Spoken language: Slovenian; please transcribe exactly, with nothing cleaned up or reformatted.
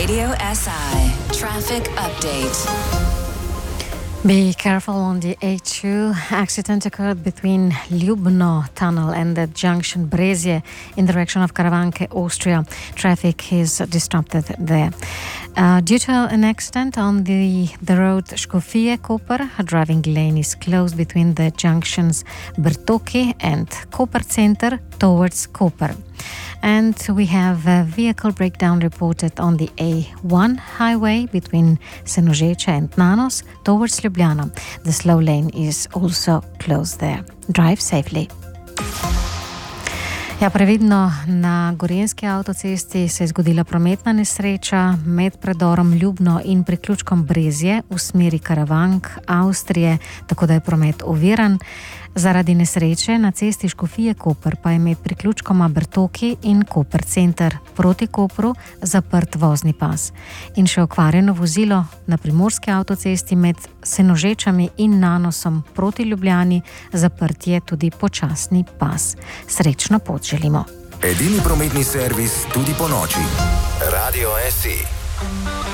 Radio S I Traffic Update. Be careful on the A two. Accident occurred between Ljubno Tunnel and the junction Brezje in the direction of Karavanke, Austria. Traffic is disrupted there. Uh, due to an accident on the, the road Škofije-Koper, a driving lane is closed between the junctions Bertoki and Koper Center towards Koper. And we have a vehicle breakdown reported on the A one highway between Senožeče and Nanos towards Ljubljana. The slow lane is also closed there. Drive safely. Ja, previdno, na Gorenjski avtocesti se je zgodila prometna nesreča med predorom Ljubno in priključkom Brezje v smeri Karavank, Avstrije, tako da je promet oviran. Zaradi nesreče na cesti Škofije-Koper pa je med priključkoma Bertoki in Koper Center proti Kopru zaprt vozni pas. In še okvarjeno vozilo na primorski avtocesti med Senožečami in Nanosom proti Ljubljani zaprt je tudi počasni pas. Srečno pot želimo. Edini prometni servis tudi po noči. Radio S I.